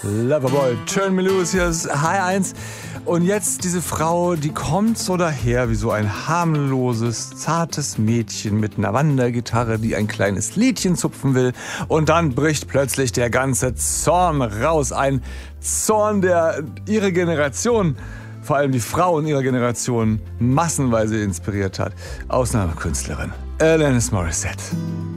Loverboy, Turn Me Loose, hier ist H1. Und jetzt diese Frau, die kommt so daher wie so ein harmloses, zartes Mädchen mit einer Wandergitarre, die ein kleines Liedchen zupfen will. Und dann bricht plötzlich der ganze Zorn raus. Ein Zorn, der ihre Generation, vor allem die Frauen ihrer Generation, massenweise inspiriert hat. Ausnahmekünstlerin Alanis Morissette.